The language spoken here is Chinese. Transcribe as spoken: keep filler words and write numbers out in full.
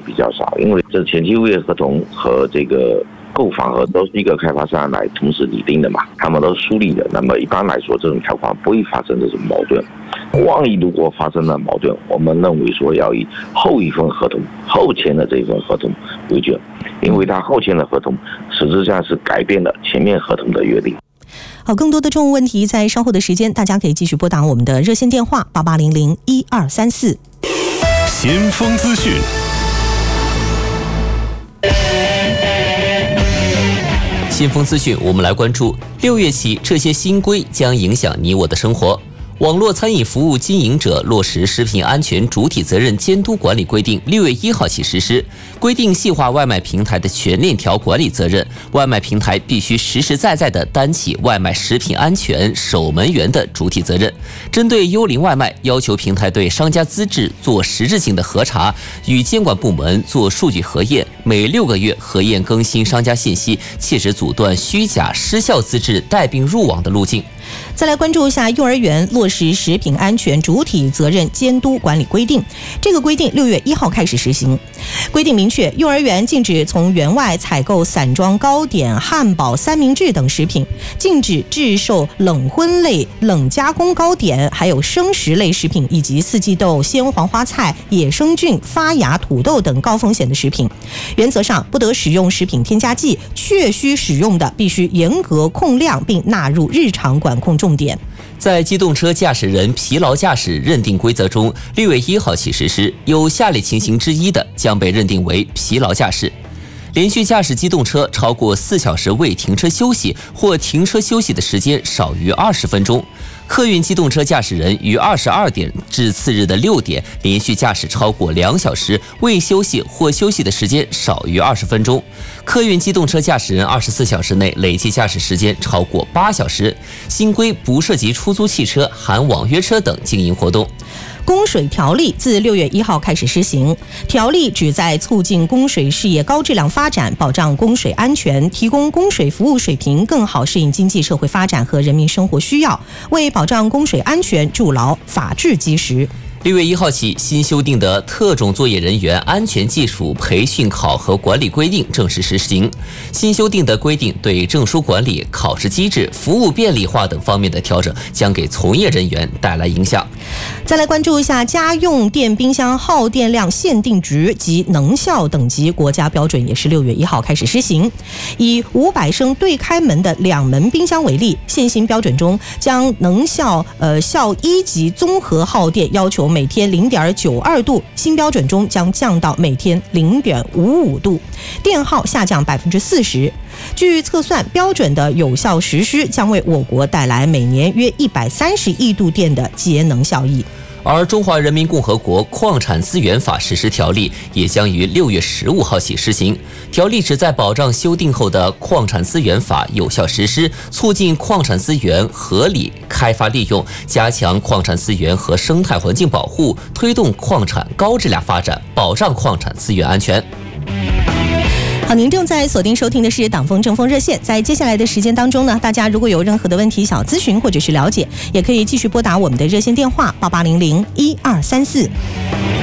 比较少，因为这前期物业合同和这个购房合都是一个开发商来同时拟定的嘛，他们都是疏离的。那么一般来说，这种条款不会发生这种矛盾。万一如果发生了矛盾，我们认为说要以后一份合同、后签的这一份合同为准，因为他后签的合同实质上是改变了前面合同的约定。 好，更多的政务问题在稍后的时间，大家可以继续拨打我们的热线电话八八零零一二三四。 先锋资讯。 先锋资讯，我们来关注六月起，这些新规将影响你我的生活。网络餐饮服务经营者落实食品安全主体责任监督管理规定，六月一号起实施。规定细化外卖平台的全链条管理责任，外卖平台必须实实在在地担起外卖食品安全守门员的主体责任。针对幽灵外卖，要求平台对商家资质做实质性的核查，与监管部门做数据核验，每六个月核验更新商家信息，切实阻断虚假失效资质带病入网的路径。 再来关注一下幼儿园落实食品安全主体责任监督管理规定。这个规定六月一号开始实行。规定明确，幼儿园禁止从园外采购散装糕点、汉堡、三明治等食品，禁止制售冷荤类、冷加工糕点，还有生食类食品，以及四季豆、鲜黄花菜、野生菌、发芽土豆等高风险的食品。原则上不得使用食品添加剂，确需使用的必须严格控量，并纳入日常管控重点。 在机动车驾驶人疲劳驾驶认定规则中，六月一号起实施，有下列情形之一的将被认定为疲劳驾驶：连续驾驶机动车超过四小时未停车休息，或停车休息的时间少于二十分钟；客运机动车驾驶人于二十二点至次日的六点连续驾驶超过两小时未休息，或休息的时间少于二十分钟；客运机动车驾驶人二十四小时内累计驾驶时间超过八小时。新规不涉及出租汽车、含网约车等经营活动。 供水条例自六月一号开始施行，条例旨在促进供水事业高质量发展，保障供水安全，提供供水服务水平更好适应经济社会发展和人民生活需要，为保障供水安全筑牢法治基石。 六月一号起，新修订的特种作业人员安全技术培训考核管理规定正式实行。新修订的规定对证书管理、考试机制、服务便利化等方面的调整，将给从业人员带来影响。 再来关注一下家用电冰箱耗电量限定值及能效等级国家标准，也是六月一号开始施行。以五百升对开门的两门冰箱为例，现行标准中将能效呃效一级综合耗电要求每天 零点九二度，新标准中将降到每天 零点五五度，电耗下降 百分之四十。据测算，标准的有效实施将为我国带来每年约一百三十亿度电的节能效益。 而《中华人民共和国矿产资源法》实施条例也将于六月十五号起施行。条例旨在保障修订后的矿产资源法有效实施，促进矿产资源合理开发利用，加强矿产资源和生态环境保护，推动矿产高质量发展，保障矿产资源安全。 好，您正在锁定收听的是党风政风热线。在接下来的时间当中呢，大家如果有任何的问题想咨询或者是了解，也可以继续拨打我们的热线电话八八零零一二三四。